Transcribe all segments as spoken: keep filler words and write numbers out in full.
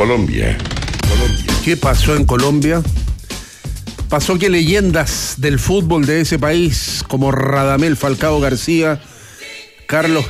Colombia. ¿Qué pasó en Colombia? Pasó que leyendas del fútbol de ese país, como Radamel Falcao García, Carlos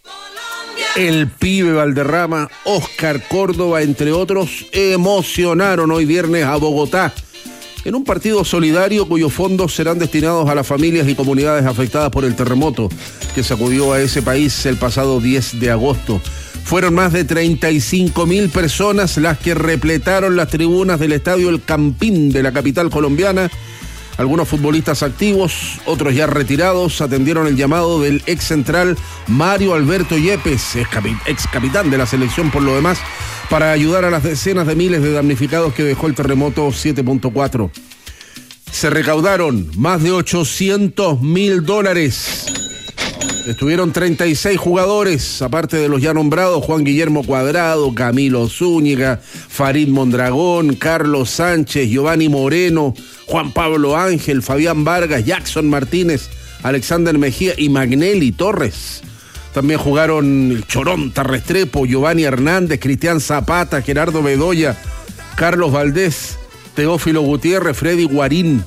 El Pibe Valderrama, Oscar Córdoba, entre otros, emocionaron hoy viernes a Bogotá en un partido solidario cuyos fondos serán destinados a las familias y comunidades afectadas por el terremoto que sacudió a ese país el pasado diez de agosto. Fueron más de treinta y cinco mil personas las que repletaron las tribunas del estadio El Campín de la capital colombiana. Algunos futbolistas activos, otros ya retirados, atendieron el llamado del ex central Mario Alberto Yepes, ex, capi- ex capitán de la selección por lo demás, para ayudar a las decenas de miles de damnificados que dejó el terremoto siete punto cuatro. Se recaudaron más de ochocientos mil dólares. Estuvieron treinta y seis jugadores, aparte de los ya nombrados: Juan Guillermo Cuadrado, Camilo Zúñiga, Farid Mondragón, Carlos Sánchez, Giovanni Moreno, Juan Pablo Ángel, Fabián Vargas, Jackson Martínez, Alexander Mejía y Magnelli Torres. También jugaron el Choronta Restrepo, Giovanni Hernández, Cristian Zapata, Gerardo Bedoya, Carlos Valdés, Teófilo Gutiérrez, Freddy Guarín.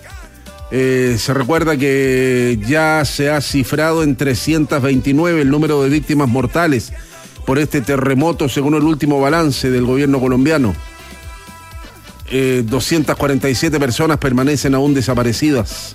Eh, se recuerda que ya se ha cifrado en trescientos veintinueve el número de víctimas mortales por este terremoto, según el último balance del gobierno colombiano. Eh, doscientas cuarenta y siete personas permanecen aún desaparecidas.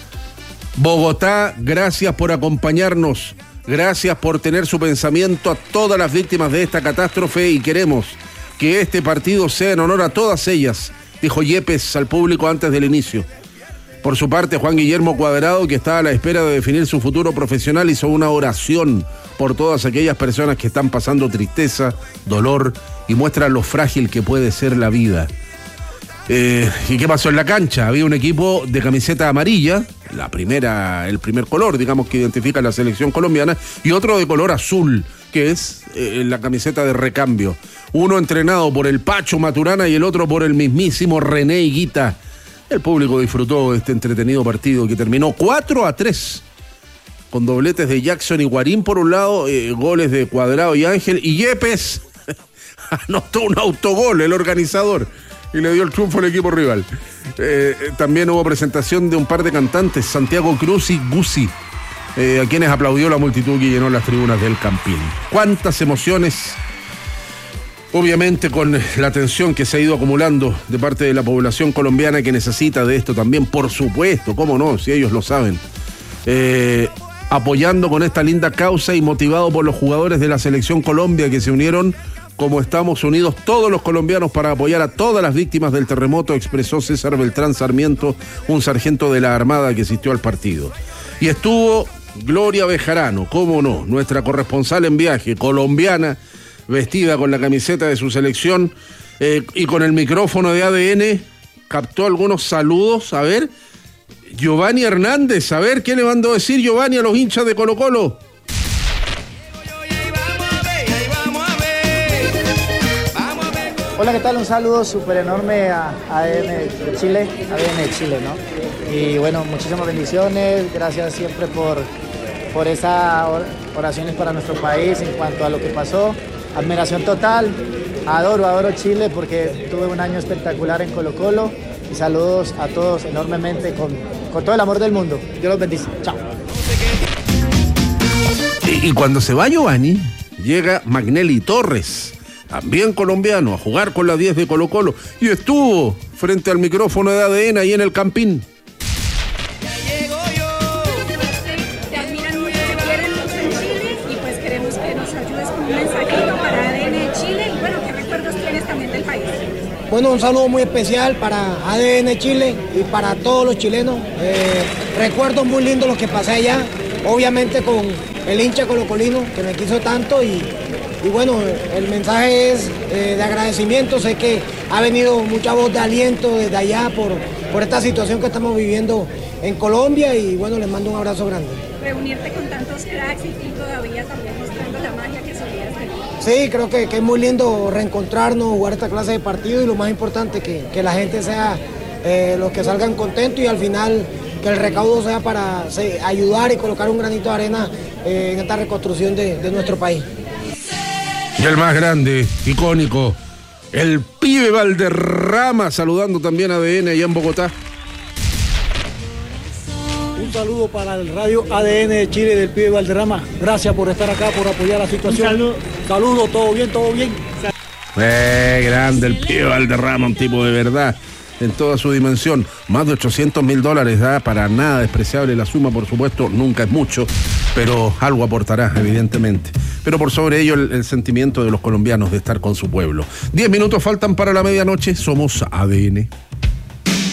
Bogotá, gracias por acompañarnos, gracias por tener su pensamiento a todas las víctimas de esta catástrofe, y queremos que este partido sea en honor a todas ellas, dijo Yepes al público antes del inicio. Por su parte, Juan Guillermo Cuadrado, que está a la espera de definir su futuro profesional, hizo una oración por todas aquellas personas que están pasando tristeza, dolor, y muestra lo frágil que puede ser la vida. Eh, ¿Y qué pasó en la cancha? Había un equipo de camiseta amarilla, la primera, el primer color, digamos, que identifica la selección colombiana, y otro de color azul, que es eh, la camiseta de recambio. Uno entrenado por el Pacho Maturana y el otro por el mismísimo René Higuita. El público disfrutó de este entretenido partido que terminó cuatro a tres, con dobletes de Jackson y Guarín por un lado, eh, goles de Cuadrado y Ángel, y Yepes anotó un autogol, el organizador, y le dio el triunfo al equipo rival. Eh, también hubo presentación de un par de cantantes, Santiago Cruz y Guzzi, eh, a quienes aplaudió la multitud que llenó las tribunas del Campín. Cuántas emociones. Obviamente, con la tensión que se ha ido acumulando de parte de la población colombiana, que necesita de esto también, por supuesto, cómo no, si ellos lo saben. Eh, apoyando con esta linda causa y motivado por los jugadores de la Selección Colombia, que se unieron como estamos unidos todos los colombianos para apoyar a todas las víctimas del terremoto, expresó César Beltrán Sarmiento, un sargento de la Armada que asistió al partido. Y estuvo Gloria Bejarano, cómo no, nuestra corresponsal en viaje, colombiana, vestida con la camiseta de su selección, eh, y con el micrófono de A D N, captó algunos saludos. A ver, Giovanni Hernández, a ver, ¿qué le mandó a decir Giovanni a los hinchas de Colo Colo? Hola, ¿qué tal? Un saludo súper enorme a A D N de Chile, A D N de Chile, ¿no? Y bueno, muchísimas bendiciones, gracias siempre por, por esas oraciones para nuestro país en cuanto a lo que pasó. Admiración total, adoro, adoro Chile porque tuve un año espectacular en Colo Colo, y saludos a todos enormemente con, con todo el amor del mundo. Dios los bendice. Chao. Y, y cuando se va Giovanni, llega Magnelli Torres, también colombiano, a jugar con la diez de Colo Colo, y estuvo frente al micrófono de A D N ahí en el Campín. Bueno, un saludo muy especial para A D N Chile y para todos los chilenos. Eh, recuerdos muy lindos los que pasé allá, obviamente con el hincha colocolino que me quiso tanto, y, y bueno, el mensaje es eh, de agradecimiento. Sé que ha venido mucha voz de aliento desde allá por, por esta situación que estamos viviendo en Colombia, y bueno, les mando un abrazo grande. Reunirte con tantos cracks y todavía también mostrando la magia que solías tener. Sí, creo que, que es muy lindo reencontrarnos, jugar esta clase de partido, y lo más importante, que, que la gente sea eh, los que salgan contentos, y al final que el recaudo sea para se, ayudar y colocar un granito de arena eh, en esta reconstrucción de, de nuestro país. Y el más grande, icónico, El pibe Valderrama saludando también a A D N allá en Bogotá. Un saludo para el radio A D N de Chile del pibe Valderrama. Gracias por estar acá, por apoyar la situación. Saludos, saludo, todo bien, todo bien. Eh, grande el pibe Valderrama, un tipo de verdad en toda su dimensión. Más de ochocientos mil dólares, ¿eh? Para nada despreciable la suma, por supuesto, nunca es mucho, pero algo aportará, evidentemente. Pero por sobre ello el, el sentimiento de los colombianos de estar con su pueblo. Diez minutos faltan para la medianoche, somos A D N.